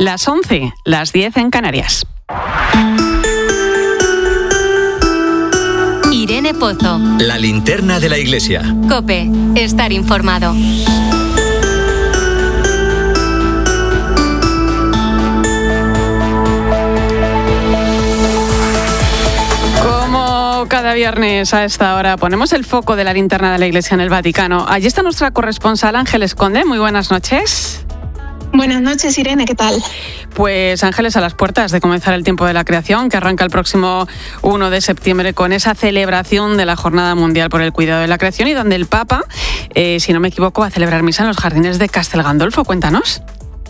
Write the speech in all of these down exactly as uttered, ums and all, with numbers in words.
las once, las diez en Canarias. Irene Pozo. La linterna de la iglesia. COPE. Estar informado. Como cada viernes a esta hora ponemos el foco de la linterna de la iglesia en el Vaticano. Allí está nuestra corresponsal Ángeles Conde. Muy buenas noches. Buenas noches, Irene, ¿qué tal? Pues Ángeles, a las puertas de comenzar el tiempo de la creación, que arranca el próximo primero de septiembre con esa celebración de la Jornada Mundial por el Cuidado de la Creación y donde el Papa, eh, si no me equivoco, va a celebrar misa en los jardines de Castel Gandolfo. Cuéntanos.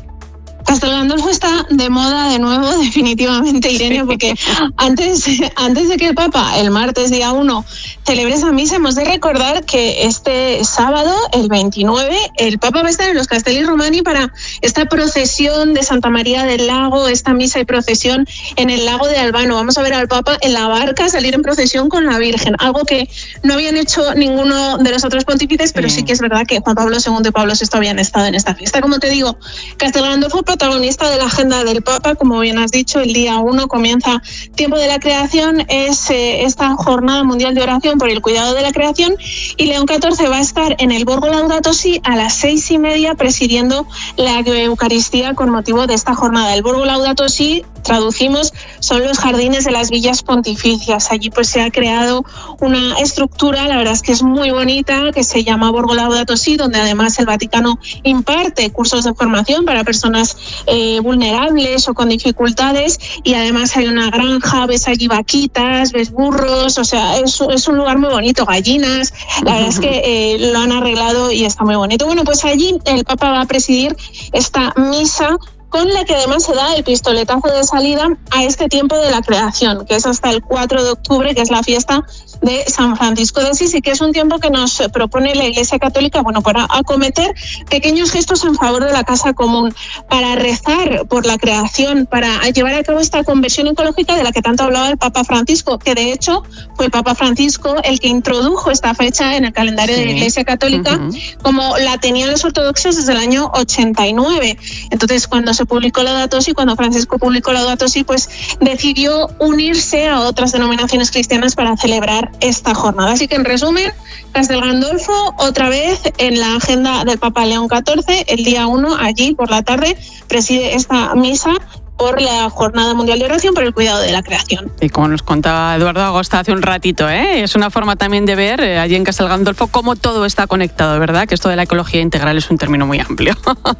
Castel Gandolfo está de moda de nuevo, definitivamente, Irene, sí. porque antes, antes de que el Papa, el martes día uno, celebre esa misa, hemos de recordar que este sábado, el veintinueve, el Papa va a estar en los Castelli Romani para esta procesión de Santa María del Lago, esta misa y procesión en el lago de Albano. Vamos a ver al Papa en la barca salir en procesión con la Virgen, algo que no habían hecho ninguno de los otros pontífices, pero sí, sí que es verdad que Juan Pablo segundo y Pablo sexto habían estado en esta fiesta. Como te digo, Castel Gandolfo, protagonista de la agenda del Papa, como bien has dicho, el día uno comienza Tiempo de la Creación, es eh, esta Jornada Mundial de Oración por el Cuidado de la Creación, y León catorce va a estar en el Borgo Laudato Si a las seis y media presidiendo la Eucaristía con motivo de esta jornada. El Borgo Laudato Si, traducimos, son los jardines de las villas pontificias. Allí pues se ha creado una estructura, la verdad es que es muy bonita, que se llama Borgo Laudato Si, donde además el Vaticano imparte cursos de formación para personas eh, vulnerables o con dificultades, y además hay una granja, ves allí vaquitas, ves burros, o sea, es, es un lugar muy bonito, gallinas, la verdad es que eh, lo han arreglado y está muy bonito. Bueno, pues allí el Papa va a presidir esta misa, con la que además se da el pistoletazo de salida a este tiempo de la creación, que es hasta el cuatro de octubre, que es la fiesta de San Francisco de Asís, y que es un tiempo que nos propone la Iglesia Católica, bueno, para acometer pequeños gestos en favor de la casa común, para rezar por la creación, para llevar a cabo esta conversión ecológica de la que tanto hablaba el Papa Francisco, que de hecho fue el Papa Francisco el que introdujo esta fecha en el calendario sí. de la Iglesia Católica, uh-huh. como la tenían los ortodoxos desde el año ochenta y nueve. Entonces, cuando se publicó Laudato Si, cuando Francisco publicó Laudato Si, pues decidió unirse a otras denominaciones cristianas para celebrar esta jornada. Así que, en resumen, Castel Gandolfo otra vez en la agenda del Papa León catorce, el día uno, allí por la tarde, preside esta misa por la Jornada Mundial de Oración por el Cuidado de la Creación. Y como nos contaba Eduardo Agosta hace un ratito, ¿eh? es una forma también de ver eh, allí en Castel Gandolfo cómo todo está conectado, ¿verdad? Que esto de la ecología integral es un término muy amplio.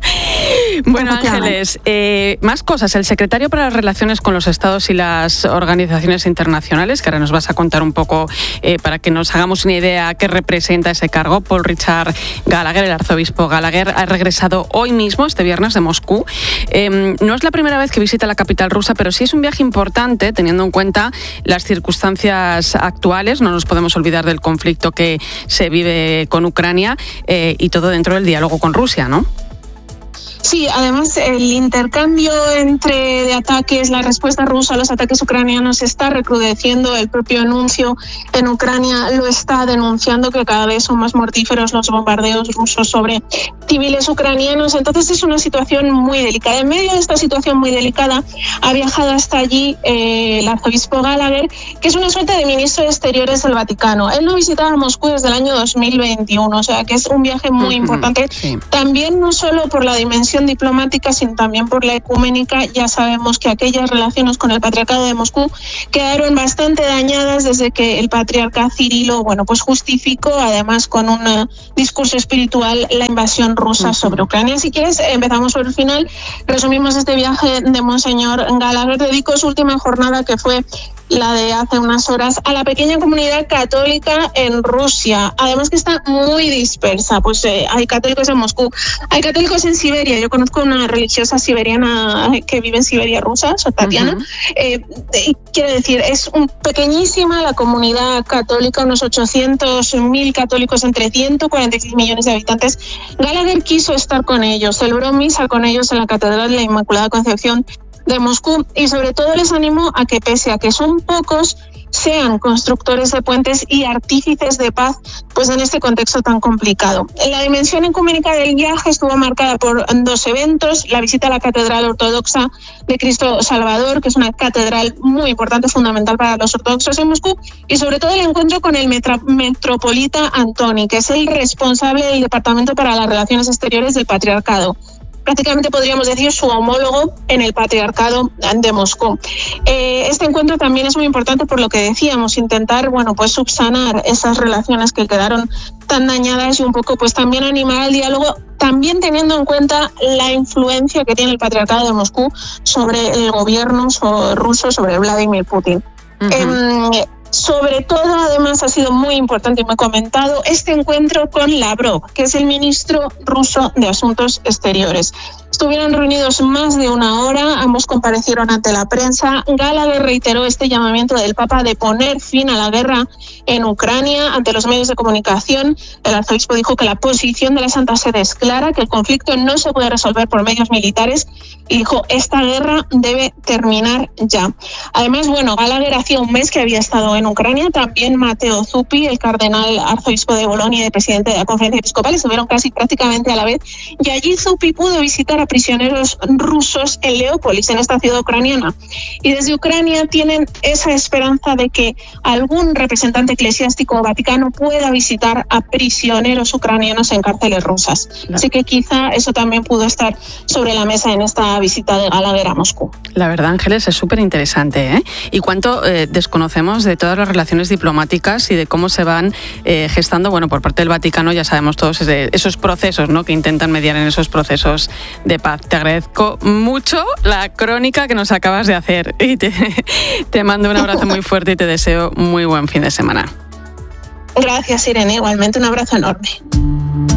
Bueno, Ángeles, eh, más cosas. El secretario para las Relaciones con los Estados y las Organizaciones Internacionales, que ahora nos vas a contar un poco eh, para que nos hagamos una idea qué representa ese cargo, Paul Richard Gallagher, el arzobispo Gallagher, ha regresado hoy mismo, este viernes, de Moscú. Eh, no es la primera vez que visita la capital rusa, pero sí es un viaje importante teniendo en cuenta las circunstancias actuales. No nos podemos olvidar del conflicto que se vive con Ucrania eh, y todo dentro del diálogo con Rusia, ¿no? Sí, además el intercambio entre de ataques, la respuesta rusa a los ataques ucranianos está recrudeciendo. El propio anuncio en Ucrania lo está denunciando, que cada vez son más mortíferos los bombardeos rusos sobre civiles ucranianos. Entonces es una situación muy delicada. En medio de esta situación muy delicada ha viajado hasta allí eh, el arzobispo Gallagher, que es una suerte de ministro de Exteriores del Vaticano. Él no visitaba Moscú desde el año dos mil veintiuno, o sea que es un viaje muy uh-huh, importante. Sí. También no solo por la dimensión diplomática, sino también por la ecuménica. Ya sabemos que aquellas relaciones con el Patriarcado de Moscú quedaron bastante dañadas desde que el patriarca Cirilo, bueno, pues justificó, además con un uh, discurso espiritual, la invasión rusa uh-huh. sobre Ucrania. Si quieres, empezamos por el final. Resumimos este viaje de Monseñor Gallagher. Dedicó su última jornada, que fue la de hace unas horas, a la pequeña comunidad católica en Rusia, además que está muy dispersa. Pues eh, hay católicos en Moscú, hay católicos en Siberia. Yo conozco una religiosa siberiana que vive en Siberia rusa, soy Tatiana. Uh-huh. eh, quiero decir, es un, pequeñísima la comunidad católica, unos ochocientos mil católicos entre ciento cuarenta y seis millones de habitantes. Gallagher quiso estar con ellos, celebró misa con ellos en la Catedral de la Inmaculada Concepción de Moscú, y sobre todo les animo a que, pese a que son pocos, sean constructores de puentes y artífices de paz, pues en este contexto tan complicado. La dimensión ecuménica del viaje estuvo marcada por dos eventos: la visita a la Catedral Ortodoxa de Cristo Salvador, que es una catedral muy importante, fundamental para los ortodoxos en Moscú, y sobre todo el encuentro con el metra- metropolita Antoni, que es el responsable del Departamento para las Relaciones Exteriores del Patriarcado. Prácticamente podríamos decir su homólogo en el Patriarcado de Moscú. Eh, este encuentro también es muy importante por lo que decíamos, intentar, bueno, pues subsanar esas relaciones que quedaron tan dañadas y un poco pues también animar al diálogo, también teniendo en cuenta la influencia que tiene el Patriarcado de Moscú sobre el gobierno sobre ruso, sobre Vladimir Putin. Uh-huh. Eh, Sobre todo, además, ha sido muy importante y muy comentado este encuentro con Lavrov, que es el ministro ruso de Asuntos Exteriores. Estuvieron reunidos más de una hora, ambos comparecieron ante la prensa. Gallagher reiteró este llamamiento del Papa de poner fin a la guerra en Ucrania ante los medios de comunicación. El arzobispo dijo que la posición de la Santa Sede es clara, que el conflicto no se puede resolver por medios militares, y dijo: esta guerra debe terminar ya. Además, bueno, Gallagher hacía un mes que había estado en Ucrania, también Matteo Zuppi, el cardenal arzobispo de Bolonia y el presidente de la Conferencia Episcopal, estuvieron casi prácticamente a la vez, y allí Zuppi pudo visitar a prisioneros rusos en Leópolis, en esta ciudad ucraniana. Y desde Ucrania tienen esa esperanza de que algún representante eclesiástico vaticano pueda visitar a prisioneros ucranianos en cárceles rusas. Claro. Así que quizá eso también pudo estar sobre la mesa en esta visita de Gallagher a Moscú. La verdad, Ángeles, es súper interesante, ¿eh? Y cuánto eh, desconocemos de todas las relaciones diplomáticas y de cómo se van eh, gestando, bueno, por parte del Vaticano, ya sabemos todos esos procesos, ¿no?, que intentan mediar en esos procesos de paz. Te agradezco mucho la crónica que nos acabas de hacer y te, te mando un abrazo muy fuerte y te deseo muy buen fin de semana. Gracias, Irene. Igualmente, un abrazo enorme.